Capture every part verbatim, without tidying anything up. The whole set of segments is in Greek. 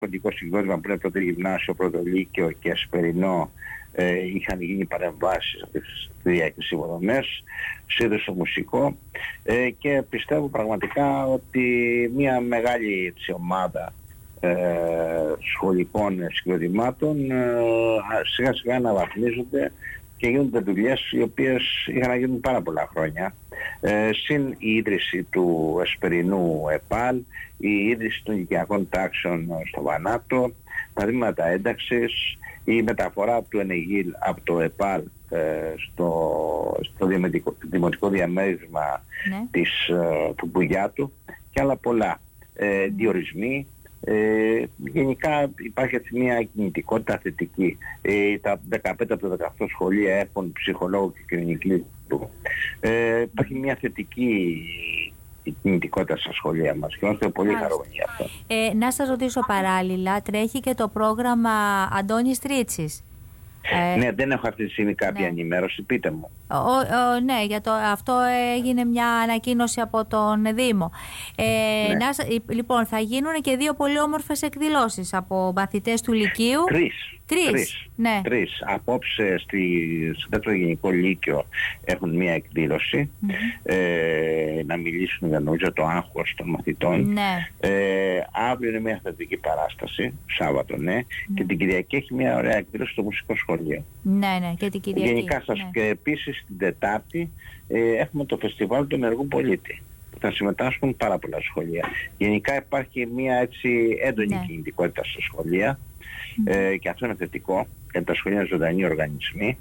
κοντικό συγκρότημα που είναι πρώτο γυμνάσιο, πρώτο λύκειο και Εσπερινό, ε, είχαν γίνει παρεμβάσεις στη διάκριση υποδομές, σύνδεσο μουσικό, ε, και πιστεύω πραγματικά ότι μια μεγάλη έτσι, ομάδα ε, σχολικών συγκροτημάτων ε, σιγά σιγά αναβαθμίζονται και γίνονται δουλειές οι οποίες είχαν να γίνουν πάρα πολλά χρόνια. Ε, συν η ίδρυση του Εσπερινού ΕΠΑΛ, η ίδρυση των οικιακών τάξεων στο Βανάτο, τα βήματα ένταξης, η μεταφορά του Ενεγίλ από το ΕΠΑΛ ε, στο, στο δημοτικό, δημοτικό διαμέρισμα ναι. της, ε, του Μπουγιάτου και άλλα πολλά. Ε, ναι. Διορισμοί. Ε, γενικά υπάρχει έτσι μια κινητικότητα θετική. Ε, τα δεκαπέντε από τα δεκαοκτώ σχολεία έχουν ψυχολόγο και κοινωνική του. Ε, υπάρχει μια θετική κινητικότητα στα σχολεία μας και είμαστε πολύ χαρούμενοι για αυτό. Ε, να σας ρωτήσω παράλληλα, τρέχει και το πρόγραμμα Αντώνης Τρίτσης. Ε, ναι, δεν έχω αυτή τη στιγμή κάποια ναι. ενημέρωση, πείτε μου. Ο, ο, ναι, για το, αυτό έγινε μια ανακοίνωση από τον Δήμο. Ε, ναι. να, λοιπόν, θα γίνουν και δύο πολύ όμορφες εκδηλώσεις από μαθητές του Λυκείου. Τρεις. Τρεις, Τρεις. Ναι. Τρεις. Απόψε στη, στο δεύτερο γενικό λύκειο έχουν μια εκδήλωση mm-hmm. ε, να μιλήσουν για νομίζω το άγχος των μαθητών. Ναι. Ε, αύριο είναι μια θετική παράσταση, Σάββατο, ναι, mm. και την Κυριακή έχει μια ωραία εκδήλωση στο μουσικό σχολείο. Ναι, ναι, και την Κυριακή. Γενικά σας, ναι. Και επίσης την Τετάρτη ε, έχουμε το φεστιβάλ του ενεργού πολίτη. Θα συμμετάσχουν πάρα πολλά σχολεία. Γενικά υπάρχει μια έτσι έντονη ναι. κινητικότητα στα σχολεία mm. ε, και αυτό είναι θετικό, γιατί τα σχολεία είναι ζωντανοί οργανισμοί.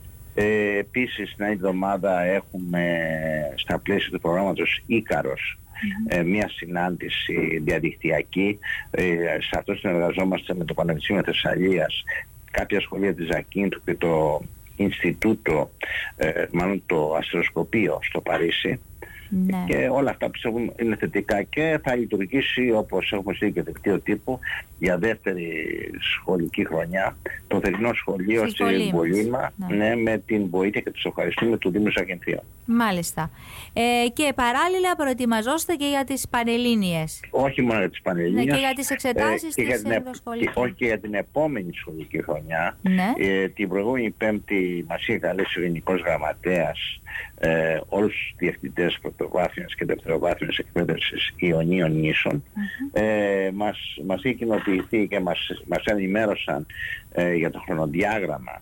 Ε, επίσης, την άλλη εβδομάδα έχουμε στα πλαίσια του προγράμματος Ίκαρος mm-hmm. ε, μια συνάντηση διαδικτυακή. Ε, σε αυτό συνεργαζόμαστε με το Πανεπιστήμιο Θεσσαλίας, κάποια σχολεία της Ζακίνθου και το Ινστιτούτο, ε, μάλλον το Αστεροσκοπείο στο Παρίσι. Ναι. Και όλα αυτά πιστεύουμε είναι θετικά και θα λειτουργήσει, όπως έχουμε στείλει και δελτίο τύπου, για δεύτερη σχολική χρονιά το θερινό σχολείο στην Πολύμα, ναι. ναι, με την βοήθεια και τους ευχαριστούμε του Δήμου Ζακυνθίων. Μάλιστα. Ε, και παράλληλα προετοιμαζόστε και για τις Πανελλήνιες. Όχι μόνο για τις Πανελλήνιες. Ναι, και για τις εξετάσεις ε, της ενδοσχολικής. Όχι και για την επόμενη σχολική χρονιά. Ναι. Ε, την προηγούμενη Πέμπτη μας είχε καλέσει ο Γενικός Γραμματέας ε, όλους τους διευθυντές πρωτοβάθμιας και δευτεροβάθμιας εκπαίδευσης Ιωνίων Νήσων. Mm-hmm. Ε, μας, μας είχε κοινοποιηθεί και μας, μας ενημέρωσαν ε, για το χρονοδιάγραμμα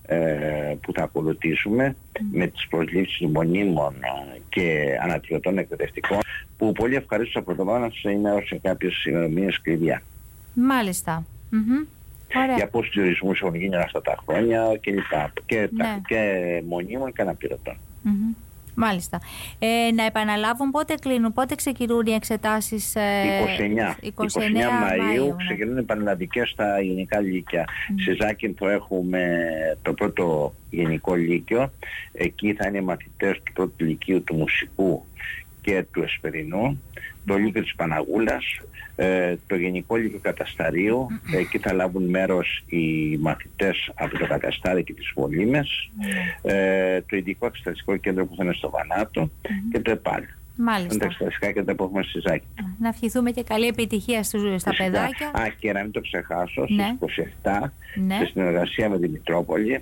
Ε, που θα ακολουθήσουμε mm. με τις προσλήψεις μονίμων και αναπληρωτών εκπαιδευτικών, που πολύ ευχαρίστως από το πάνω σας ενημέρωσε κάποιες ημερομηνίες κλειδιά. Μάλιστα. Mm-hmm. Ωραία. Για πόσους διορισμούς έχουν γίνει αυτά τα χρόνια και λοιπά. Και, ναι. και μονίμων και αναπληρωτών. Mm-hmm. Μάλιστα. Ε, να επαναλάβουν πότε κλείνουν, πότε ξεκινούν οι εξετάσεις. Ε, είκοσι εννέα, είκοσι εννέα Μαΐου, Μαΐου ξεκινούν οι πανελλαδικές στα γενικά λύκεια. Mm. Σε Ζάκυνθο έχουμε το πρώτο γενικό λύκειο. Εκεί θα είναι μαθητές του πρώτου λυκείου του μουσικού και του Εσπερινού, το λύκειο της Παναγούλας, ε, το γενικό λύκειο Κατασταρίου. Mm. Εκεί θα λάβουν μέρος οι μαθητές από το Καταστάρι και τις Πολύμες, mm. ε, το ειδικό εξεταστικό κέντρο που θα είναι στο Βανάτο mm. και το ΕΠΑΛ. Μάλιστα. Είναι τα εξεταστικά κέντρα που έχουμε στη Ζάκυνθο. Να ευχηθούμε και καλή επιτυχία στους, στα Φυσικά. παιδάκια. Α, και να μην το ξεχάσω, ναι. στις είκοσι επτά, ναι. σε συνεργασία με τη Μητρόπολη,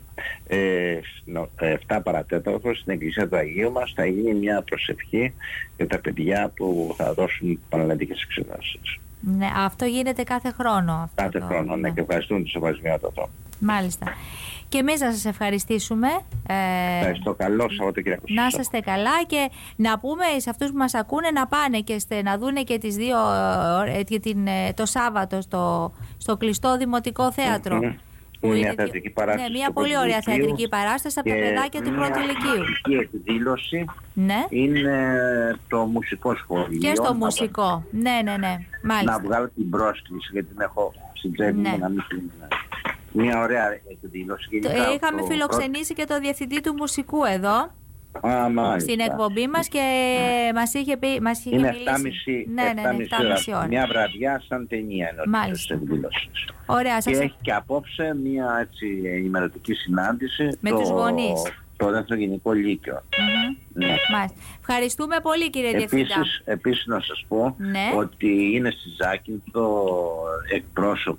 ε, επτά παρατέταρτο, στην Εκκλησία του Αγίου μας, θα γίνει μια προσευχή για τα παιδιά που θα δώσουν πανελλαδικές εξετάσεις. Ναι, αυτό γίνεται κάθε χρόνο. Αυτό κάθε το... χρόνο, ναι, ναι, και ευχαριστούν τους σεβασμιότατο. Μάλιστα. Και εμείς να σας ευχαριστήσουμε. Ευχαριστώ. Καλό Σαββατοκύριακο. Να είστε καλά και να πούμε σε αυτούς που μας ακούνε να πάνε και στε, να δούνε και τις δύο και την, το Σάββατο στο, στο κλειστό Δημοτικό Θέατρο. Mm-hmm. Είναι μια θεατρική παράσταση. Ναι, μια πολύ ωραία θεατρική παράσταση από τα παιδάκια του πρώτου λυκείου. Η εκδήλωση ναι. είναι το μουσικό σχολείο. Και στο μουσικό. Να... Ναι, ναι, ναι. Μάλιστα. Να βγάλω την πρόσκληση γιατί την έχω στην τσέπη μου να μην την... Μια ωραία εκδήλωση. Είχαμε το φιλοξενήσει πρώτο... και το διευθυντή του μουσικού εδώ. Α, στην εκπομπή μας και μας είχε πει, μας είχε είναι μιλήσει. Ναι, ναι, ναι, επτά και μισή ώρα. Μια βραδιά σαν ταινία εννοείται στις εκδηλώσεις. Ωραία, και σας... έχει και απόψε μια έτσι ενημερωτική συνάντηση με το... τους γονείς. Το δεύτερο γενικό λύκειο. Mm-hmm. Ναι. Ευχαριστούμε πολύ κύριε Διευθυντά. Επίσης, επίσης να σας πω ναι. ότι είναι στη Ζάκυνθο εκπρόσωποι